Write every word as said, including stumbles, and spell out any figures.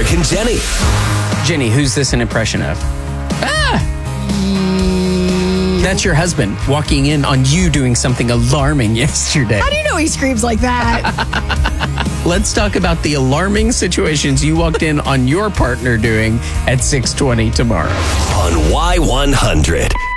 Brooke and Jenny. Jenny, who's this an impression of? Ah! That's your husband walking in on you doing something alarming yesterday. How do you know he screams like that? Let's talk about the alarming situations you walked in on your partner doing at six twenty tomorrow. On Y one hundred.